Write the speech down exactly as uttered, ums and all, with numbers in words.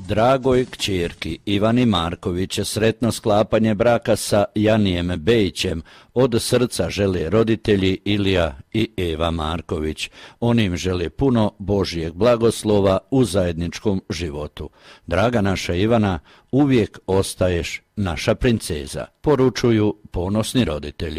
Dragoj kćerki Ivani Marković sretno sklapanje braka sa Janijem Bejićem od srca žele roditelji Ilija i Eva Marković. Oni im žele puno Božijeg blagoslova u zajedničkom životu. Draga naša Ivana, uvijek ostaješ naša princeza, poručuju ponosni roditelji.